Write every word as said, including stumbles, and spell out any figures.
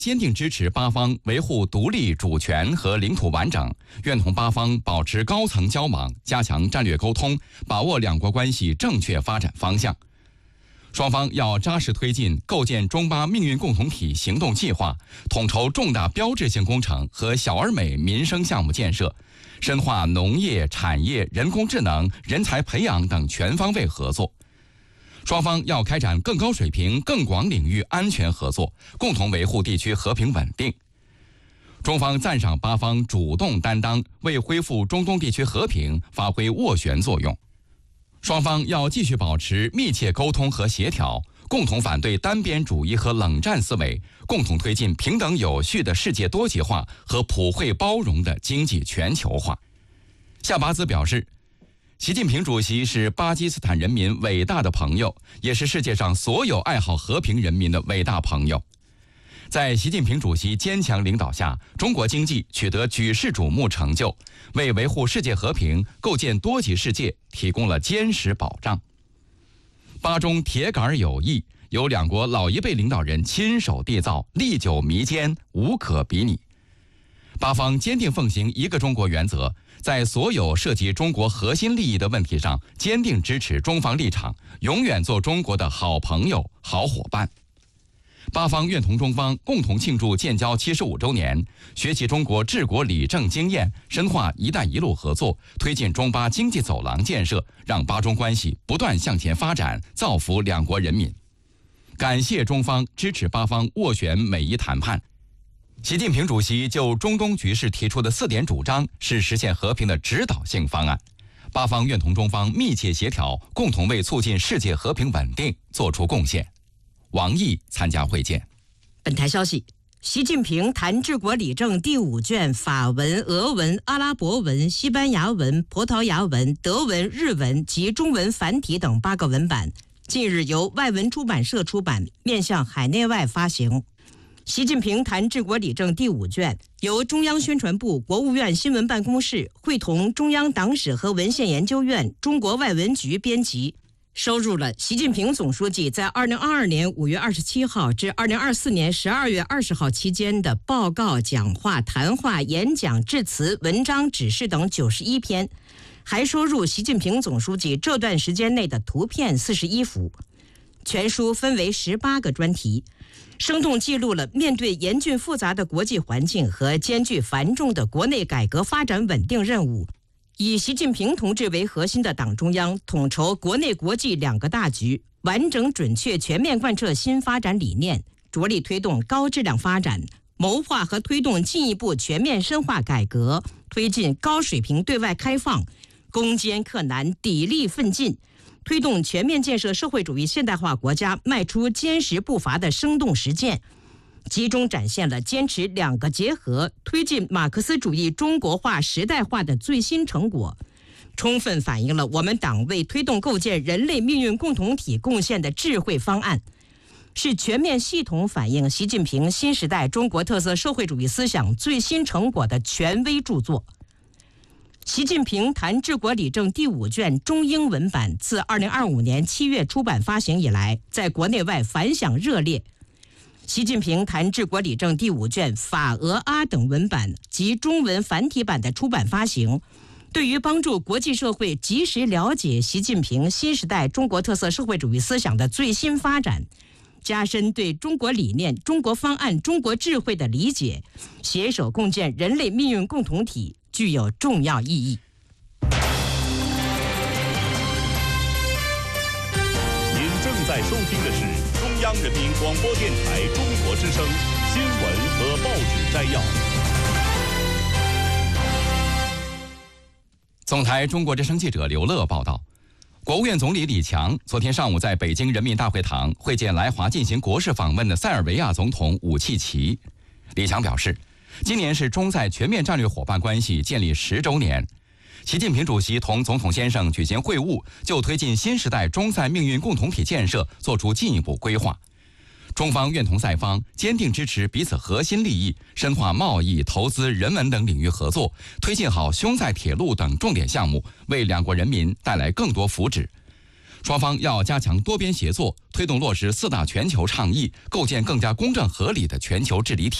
坚定支持巴方维护独立主权和领土完整，愿同巴方保持高层交往，加强战略沟通，把握两国关系正确发展方向。双方要扎实推进构建中巴命运共同体行动计划，统筹重大标志性工程和小而美民生项目建设，深化农业、产业、人工智能、人才培养等全方位合作。双方要开展更高水平、更广领域安全合作，共同维护地区和平稳定。中方赞赏巴方主动担当，为恢复中东地区和平发挥斡旋作用。双方要继续保持密切沟通和协调，共同反对单边主义和冷战思维，共同推进平等有序的世界多极化和普惠包容的经济全球化。夏巴兹表示，习近平主席是巴基斯坦人民伟大的朋友，也是世界上所有爱好和平人民的伟大朋友。在习近平主席坚强领导下，中国经济取得举世瞩目成就，为维护世界和平、构建多极世界提供了坚实保障。巴中铁杆友谊由两国老一辈领导人亲手缔造，历久弥坚，无可比拟。巴方坚定奉行一个中国原则，在所有涉及中国核心利益的问题上，坚定支持中方立场，永远做中国的好朋友、好伙伴。巴方愿同中方共同庆祝建交七十五周年，学习中国治国理政经验，深化“一带一路”合作，推进中巴经济走廊建设，让巴中关系不断向前发展，造福两国人民。感谢中方支持巴方斡旋美伊谈判。习近平主席就中东局势提出的四点主张是实现和平的指导性方案，巴方愿同中方密切协调，共同为促进世界和平稳定做出贡献。王毅参加会见。 本台消息，习近平谈治国理政第五卷法文、俄文、阿拉伯文、西班牙文、葡萄牙文、德文、日文及中文繁体等八个文版，近日由外文出版社出版，面向海内外发行。习近平谈治国理政第五卷由中央宣传部、国务院新闻办公室会同中央党史和文献研究院、中国外文局编辑，收入了习近平总书记在二零二二年五月二十七号至二零二四年十二月二十号期间的报告、讲话、谈话、演讲、致辞、文章、指示等九十一篇，还收入习近平总书记这段时间内的图片四十一幅。全书分为十八个专题，生动记录了面对严峻复杂的国际环境和艰巨繁重的国内改革发展稳定任务，以习近平同志为核心的党中央统筹国内国际两个大局，完整准确全面贯彻新发展理念，着力推动高质量发展，谋划和推动进一步全面深化改革，推进高水平对外开放，攻坚克难，砥砺奋进，推动全面建设社会主义现代化国家迈出坚实步伐的生动实践，集中展现了坚持两个结合，推进马克思主义中国化时代化的最新成果，充分反映了我们党为推动构建人类命运共同体贡献的智慧方案，是全面系统反映习近平新时代中国特色社会主义思想最新成果的权威著作。习近平谈治国理政第五卷中英文版自二零二五年七月出版发行以来，在国内外反响热烈。习近平谈治国理政第五卷法、俄、阿等文版及中文繁体版的出版发行，对于帮助国际社会及时了解习近平新时代中国特色社会主义思想的最新发展，加深对中国理念、中国方案、中国智慧的理解，携手共建人类命运共同体，具有重要意义。 您正在收听的是中央人民广播电台中国之声新闻和报纸摘要。 总台中国之声记者刘乐报道，国务院总理李强昨天上午在北京人民大会堂会见来华进行国事访问的塞尔维亚总统武契奇。李强表示，今年是中塞全面战略伙伴关系建立十周年，习近平主席同总统先生举行会晤，就推进新时代中塞命运共同体建设作出进一步规划。中方愿同塞方坚定支持彼此核心利益，深化贸易、投资、人文等领域合作，推进好匈塞铁路等重点项目，为两国人民带来更多福祉。 双方要加强多边协作，推动落实四大全球倡议，构建更加公正合理的全球治理体